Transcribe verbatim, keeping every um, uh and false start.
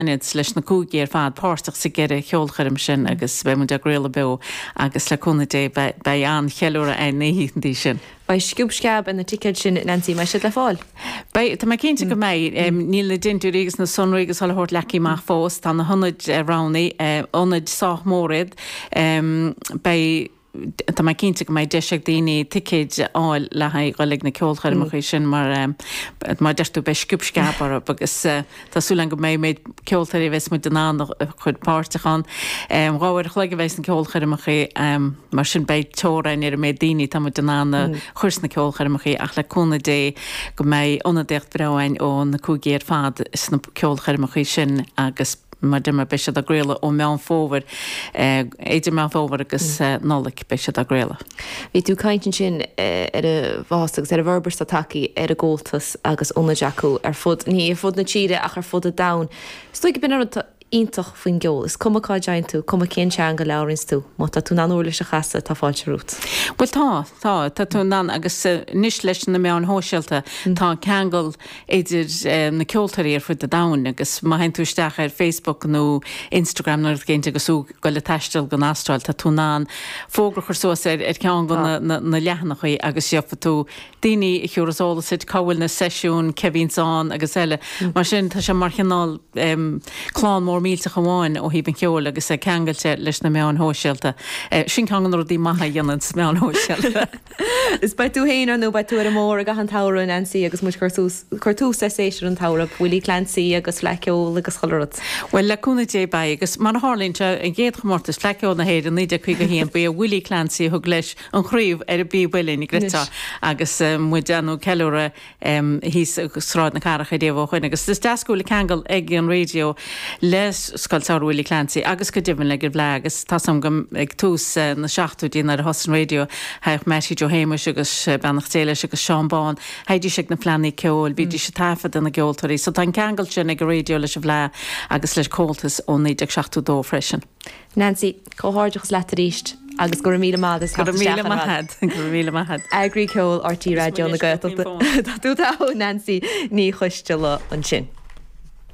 Nid leis na cúgi ar fad páirteach sa geire cheolcharim sin agus bheith mu de gréile be agus le cúna dé bei an cheúra a néhítí sin. Bei sciúbscab in na tiid sin Nancy mai si le fáil. Bei Tá mai cinnte go méid níl na dinú rigus na sonrigus hall hort lecí mar fós tá na honid ronaí onid sách mórid bei Tá mai cinnte go méid deisiach daoine tiid áil le haid golig na ceolchairmach sin mar mar deirú be sciúbscapar agus tásúlan go méid méid ceoltarí bheits mu den ná chud páirteán. Ráir chléige bhééis na ceolchairmachaí mar sin beid teórain ar mé daoine tá den nána chus na ceolchairmachaí ach le cúna dé go méid onadécht breáin ó na cúgéir fad is na ceolchairmachaí sin agus mar dimmer bise a gréile ó meán fóver éidir meán fóver agus nálik bise a gréile. Bhí tú caiintin sin ar a bhástagus ar a bharbers a taí ar a ggótas agus óna Jackú ar fud ní ar fud na tíre ach ar fud a da. Stoig bin ar ítach faoin geol, is cum cáidein tú, cum cén tean go leirins tú, má tá tú anúla a chasa tá fáilte rút. Well tá, tá, tá tú ná agus níos leis na meán hóisialta tá ceangal idir na ceoltarí ar fud a dain agus má hen túisteach ar Facebook nó Instagram nó géint agus ú go le teistil go nástráil tá tú ná fógra chusós ar ar cean go na lehannachaí agus siofa tú daoine i chiúrasála siad cabhfuil na seisiún cehínsán agus eile mar sin tá sé mar chinál chlán mór mílte goháin ó híban ceol agus é ceangailte leis na meán hóisialta. Sin ceangan rodí maithe dhéanaan meán hóisialta. Is bei tú héanaar nó bei tú ar mór a gahan tára Nancy agus mu chuirtú séisiir an tára bhuilí clansaí agus fleiceol agus chorat. Well leúna dé ba agus mar hálínte an géad chomórtas fleiceol na héad an níidir chuig go híon bu a bhuilí clansaí thug leis an chríomh ar a bí bhuilín i grita agus mu deanú ceúra hís sráid na caracha déobh chuin agus is deascúla ceangal ag an radio les scoiltáhfuilí clansaí agus go diban le gur bhle agus tasam go ag tús na seachtú dína ar Hosan Radio haich meisi jo héimeis agus benach téile agus Seanbáin heidir sig na fleannaí ceol bhí sé tafad in na geoltarí so tá ceangal sin ag radio leis a bhle agus leis cóiltas ó níideag seachtú dó freisin. Nancy, cóháideachs le ríist agus gur míle mád is gur míle mahad gur míle mahad. Agri ceol R T Radio na gaiilta. Tá tú tá Nancy ní chuiste le an sin.